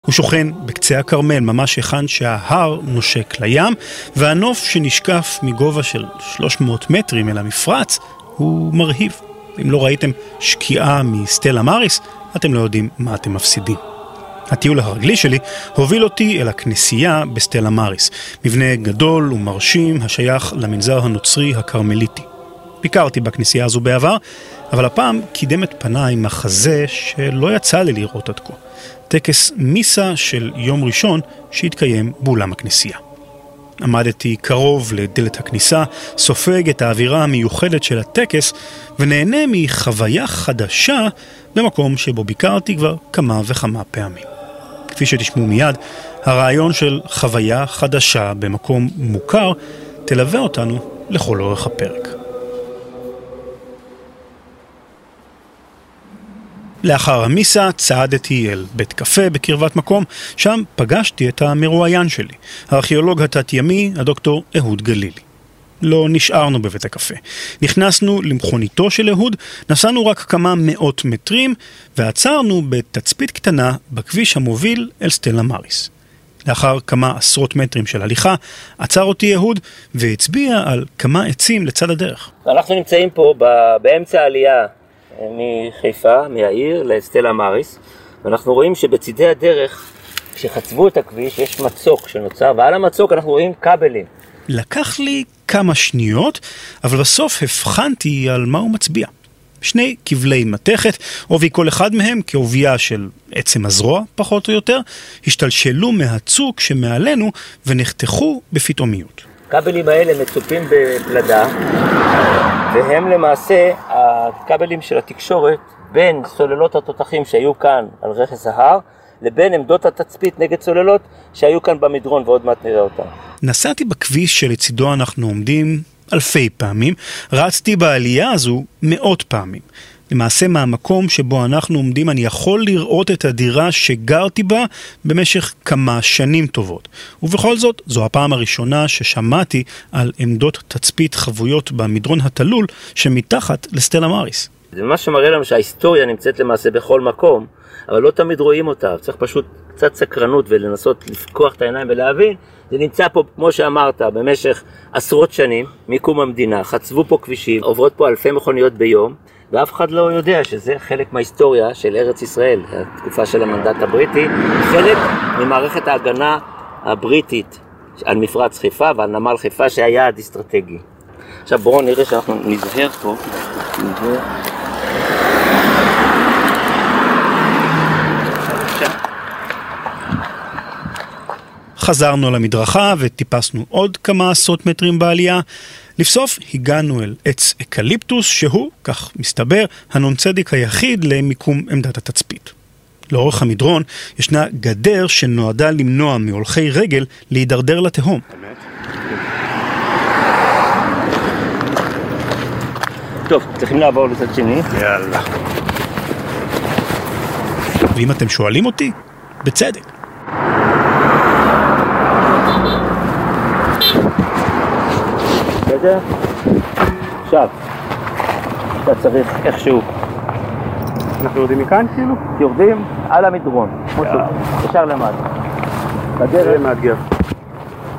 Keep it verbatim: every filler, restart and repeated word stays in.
הוא שוכן בקצה הכרמל, ממש היכן שההר נושק לים, והנוף שנשקף מגובה של שלוש מאות מטרים אל המפרץ הוא מרהיב. אם לא ראיתם שקיעה מסטלה מאריס, אתם לא יודעים מה אתם מפסידים. הטיול הרגלי שלי הוביל אותי אל הכנסייה בסטלה מאריס, מבנה גדול ומרשים השייך למנזר הנוצרי הקרמליטי. ביקרתי בכנסייה הזו בעבר, אבל הפעם קידם את פניי מחזה שלא יצא לי לראות עד כה. טקס מיסה של יום ראשון שהתקיים באולם הכנסייה. עמדתי קרוב לדלת הכניסה, סופג את האווירה המיוחדת של הטקס, ונהנה מחוויה חדשה במקום שבו ביקרתי כבר כמה וכמה פעמים. כפי שתשמעו מיד, הרעיון של חוויה חדשה במקום מוכר תלווה אותנו לכל אורך הפרק. לאחר המיסה צעדתי אל בית קפה בקרבת מקום, שם פגשתי את המרואיין שלי, הארכיאולוג התת-ימי, הדוקטור אהוד גלילי. לא נשארנו בבית הקפה. נכנסנו למכוניתו של אהוד, נסענו רק כמה מאות מטרים, ועצרנו בתצפית קטנה בכביש המוביל אל סטלה מאריס. לאחר כמה עשרות מטרים של הליכה, עצר אותי אהוד והצביע על כמה עצים לצד הדרך. אנחנו נמצאים פה באמצע העלייה מחיפה, מהעיר, לסטלה מאריס, ואנחנו רואים שבצידי הדרך, כשחצבו את הכביש, יש מצוק שנוצר, ועל המצוק אנחנו רואים כבלים. לקח לי כמה שניות, אבל בסוף הבחנתי על מה הוא מצביע. שני כבלי מתכת, עובי כל אחד מהם כעוביה של עצם הזרוע, פחות או יותר, השתלשלו מהצוק שמעלינו ונחתכו בפתאומיות. הכבלים האלה מצופים בפלדה, והם למעשה הכבלים של התקשורת בין סוללות התותחים שהיו כאן על רכס ההר, לבין עמדות התצפית נגד סוללות שהיו כאן במדרון, ועוד מעט נראה אותם. נסעתי בכביש שלצידו אנחנו עומדים אלפי פעמים, רצתי בעלייה הזו מאות פעמים. למעשה מהמקום שבו אנחנו עומדים אני יכול לראות את הדירה שגרתי בה במשך כמה שנים טובות. ובכל זאת, זו הפעם הראשונה ששמעתי על עמדות תצפית חבויות במדרון התלול שמתחת לסטלה מאריס. זה מה שמראה לנו שההיסטוריה נמצאת למעשה בכל מקום, אבל לא תמיד רואים אותה. צריך פשוט קצת סקרנות ולנסות לפקוח את העיניים ולהבין. זה נמצא פה, כמו שאמרת, במשך עשרות שנים, מקום המדינה, חצבו פה כבישים, עוברות פה אלפי מכוניות ביום, ואף אחד לא יודע שזה חלק מההיסטוריה של ארץ ישראל, התקופה של המנדט הבריטי, חלק ממערכת ההגנה הבריטית על מפרץ חיפה ועל נמל חיפה שהיה יעד אסטרטגי. עכשיו בואו נראה שאנחנו נזהר פה. נזהר. חזרנו למדרכה וטיפסנו עוד כמה עשרות מטרים בעלייה. לבסוף הגענו אל עץ אקליפטוס שהוא, כך מסתבר, הנונצדיק היחיד למיקום עמדת התצפית. לאורך המדרון ישנה גדר שנועדה למנוע מהולכי רגל להידרדר לתהום. טוב, צריכים לעבור לצד שני. יאללה. ואם אתם שואלים אותי, בצדק. בסדר? עכשיו, אתה צריך איכשהו. אנחנו יורדים מכאן כאילו? יורדים על המדרון, ישר למטה. זה מאתגר.